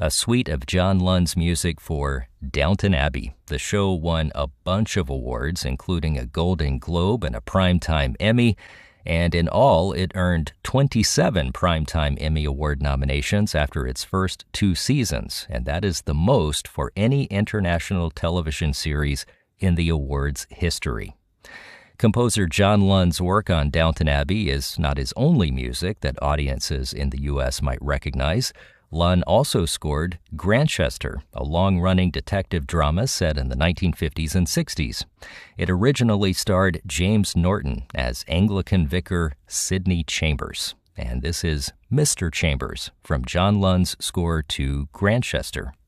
a suite of John Lund's music for Downton Abbey. The show won a bunch of awards, including a Golden Globe and a Primetime Emmy, and in all, it earned 27 Primetime Emmy Award nominations after its first 2 seasons, and that is the most for any international television series in the awards history. Composer John Lund's work on Downton Abbey is not his only music that audiences in the U.S. might recognize. Lund also scored Grantchester, a long-running detective drama set in the 1950s and 60s. It originally starred James Norton as Anglican vicar Sidney Chambers. And this is Mr. Chambers from John Lund's score to Grantchester.